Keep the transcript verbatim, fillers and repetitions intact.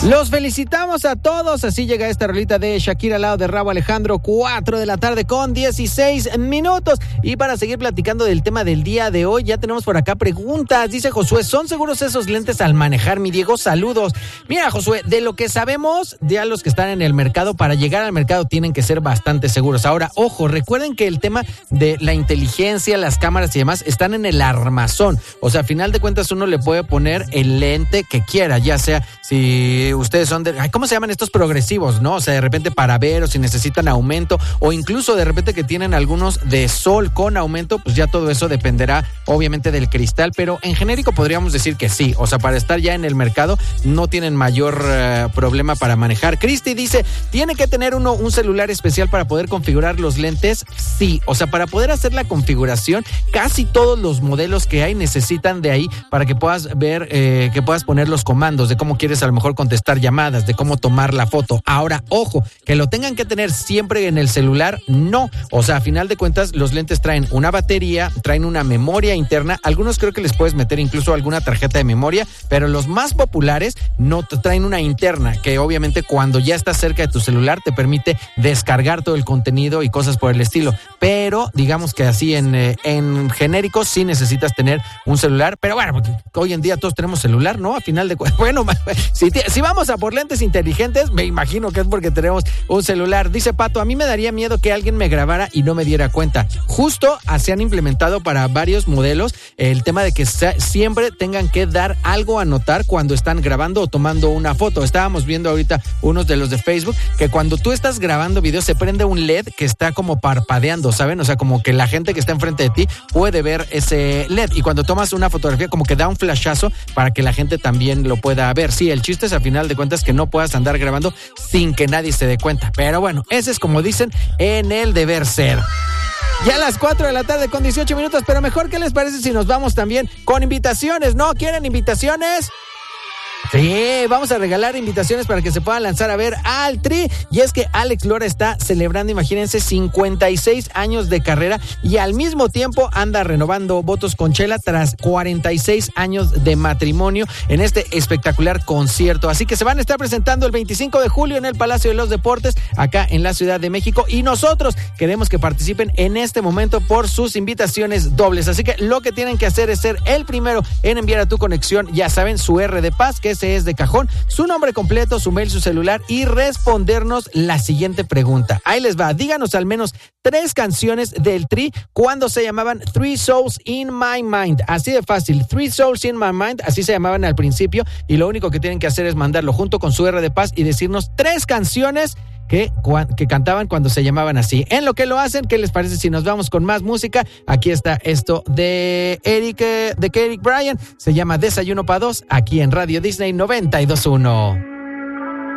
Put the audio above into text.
Los felicitamos a todos. Así llega esta rolita de Shakira al lado de Rauw Alejandro, cuatro de la tarde con dieciséis minutos. Y para seguir platicando del tema del día de hoy, ya tenemos por acá preguntas. Dice Josué, ¿son seguros esos lentes al manejar, mi Diego? Saludos. Mira, Josué, de lo que sabemos, ya los que están en el mercado, para llegar al mercado tienen que ser bastante seguros. Ahora, ojo, recuerden que el tema de la inteligencia, las cámaras y demás están en el armazón. O sea, a final de cuentas uno le puede poner el lente que quiera, ya sea si ustedes son de, ¿cómo se llaman estos progresivos, no? O sea, de repente para ver, o si necesitan aumento, o incluso de repente que tienen algunos de sol con aumento, pues ya todo eso dependerá obviamente del cristal, pero en genérico podríamos decir que sí. O sea, para estar ya en el mercado no tienen mayor uh, problema para manejar. Cristi dice, ¿tiene que tener uno un celular especial para poder configurar los lentes? Sí, o sea, para poder hacer la configuración, casi todos los modelos que hay necesitan de ahí para que puedas ver, eh, que puedas poner los comandos de cómo quieres a lo mejor contestar llamadas, de cómo tomar la foto. Ahora, ojo, que lo tengan que tener siempre en el celular, no. O sea, a final de cuentas, los lentes traen una batería, traen una memoria interna. Algunos creo que les puedes meter incluso alguna tarjeta de memoria, pero los más populares no traen una interna, que obviamente cuando ya estás cerca de tu celular te permite descargar todo el contenido y cosas por el estilo. Pero digamos que así en, eh, en genérico sí necesitas tener un celular, pero bueno, porque hoy en día todos tenemos celular, ¿no? A final de cuentas, bueno, si, si vamos a por lentes inteligentes, me imagino que es porque tenemos un celular. Dice Pato, a mí me daría miedo que alguien me grabara y no me diera cuenta. Justo se han implementado para varios modelos el tema de que se, siempre tengan que dar algo a notar cuando están grabando o tomando una foto. Estábamos viendo ahorita unos de los de Facebook, que cuando tú estás grabando video se prende un L E D que está como parpadeando, ¿saben? O sea, como que la gente que está enfrente de ti puede ver ese L E D, y cuando tomas una fotografía como que da un flashazo para que la gente también lo pueda ver. Sí, el chiste es al final de cuentas que no puedas andar grabando sin que nadie se dé cuenta. Pero bueno, ese es como dicen en el deber ser. Ya a las cuatro de la tarde con dieciocho minutos, pero mejor, ¿qué les parece si nos vamos también con invitaciones? ¿No quieren invitaciones? Sí, vamos a regalar invitaciones para que se puedan lanzar a ver al Tri. Y es que Alex Lora está celebrando, imagínense, cincuenta y seis años de carrera, y al mismo tiempo anda renovando votos con Chela tras cuarenta y seis años de matrimonio en este espectacular concierto. Así que se van a estar presentando el veinticinco de julio en el Palacio de los Deportes, acá en la Ciudad de México, y nosotros queremos que participen en este momento por sus invitaciones dobles. Así que lo que tienen que hacer es ser el primero en enviar a tu conexión, ya saben, su R de paz, que ese es de cajón, su nombre completo, su mail, su celular, y respondernos la siguiente pregunta. Ahí les va, díganos al menos tres canciones del Tri cuando se llamaban Three Souls in My Mind. Así de fácil, Three Souls in My Mind, así se llamaban al principio, y lo único que tienen que hacer es mandarlo junto con su R de paz y decirnos tres canciones Que, que cantaban cuando se llamaban así. En lo que lo hacen, ¿qué les parece si nos vamos con más música? Aquí está esto de Eric, de Eric Bryan, se llama Desayuno para Dos, aquí en Radio Disney noventa y dos punto uno.